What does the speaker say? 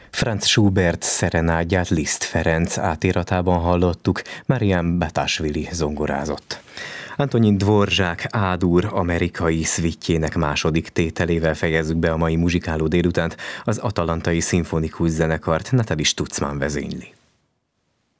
Franz Schubert szerenádját Liszt Ferenc átiratában hallottuk, Marian Batásvili zongorázott. Antonin Dvorzsák A-dur amerikai szvittjének második tételével fejezzük be a mai muzsikáló délutánt, az Atalantai Szimfonikus Zenekart Nathalie Stutzmann vezényli.